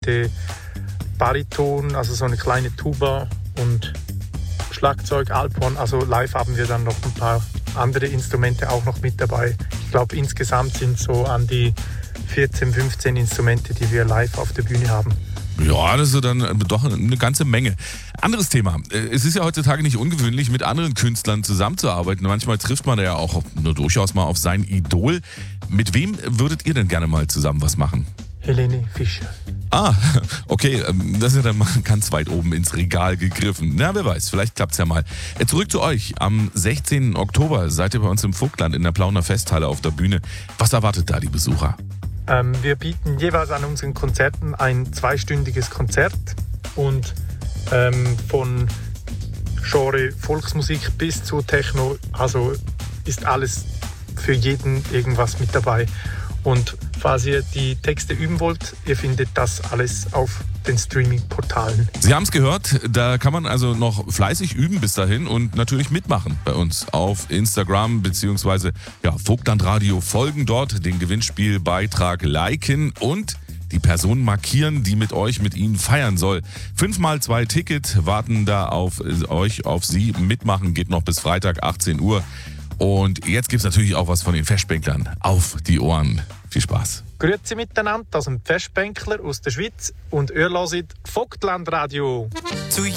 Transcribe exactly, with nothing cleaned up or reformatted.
Instrumente, Bariton, also so eine kleine Tuba und Schlagzeug, Alphorn. Also live haben wir dann noch ein paar andere Instrumente auch noch mit dabei. Ich glaube, insgesamt sind so an die vierzehn, fünfzehn Instrumente, die wir live auf der Bühne haben. Ja, das ist dann doch eine ganze Menge. Anderes Thema. Es ist ja heutzutage nicht ungewöhnlich, mit anderen Künstlern zusammenzuarbeiten. Manchmal trifft man ja auch nur durchaus mal auf sein Idol. Mit wem würdet ihr denn gerne mal zusammen was machen? Helene Fischer. Ah, okay, das ist ja dann mal ganz weit oben ins Regal gegriffen. Na, wer weiß, vielleicht klappt's ja mal. Zurück zu euch. Am sechzehnten Oktober seid ihr bei uns im Vogtland in der Plauner Festhalle auf der Bühne. Was erwartet da die Besucher? Ähm, wir bieten jeweils an unseren Konzerten ein zweistündiges Konzert und ähm, von Genre Volksmusik bis zu Techno, also ist alles für jeden irgendwas mit dabei. Und falls ihr die Texte üben wollt, ihr findet das alles auf den Streaming-Portalen. Sie haben es gehört, da kann man also noch fleißig üben bis dahin und natürlich mitmachen bei uns auf Instagram bzw. Ja, Vogtlandradio folgen dort, den Gewinnspielbeitrag liken und die Person markieren, die mit euch, mit Ihnen feiern soll. Fünfmal zwei Ticket warten da auf euch, auf Sie. Mitmachen geht noch bis Freitag achtzehn Uhr. Und jetzt gibt es natürlich auch was von den Festbänklern auf die Ohren. Viel Spaß. Grüezi miteinander, das sind die Festbänkler aus der Schweiz und ihr hört Vogtlandradio. Zu